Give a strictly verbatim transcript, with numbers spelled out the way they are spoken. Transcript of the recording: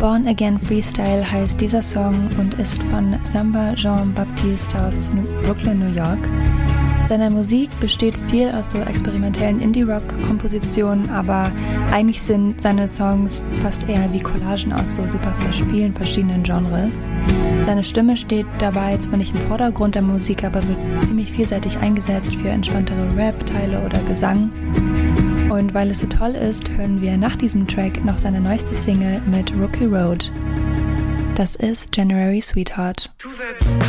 Born Again Freestyle heißt dieser Song und ist von Samba Jean-Baptiste aus Brooklyn, New York. Seine Musik besteht viel aus so experimentellen Indie-Rock-Kompositionen, aber eigentlich sind seine Songs fast eher wie Collagen aus so super vielen verschiedenen Genres. Seine Stimme steht dabei zwar nicht im Vordergrund der Musik, aber wird ziemlich vielseitig eingesetzt für entspanntere Rap-Teile oder Gesang. Und weil es so toll ist, hören wir nach diesem Track noch seine neueste Single mit Rookie Road. Das ist January Sweetheart.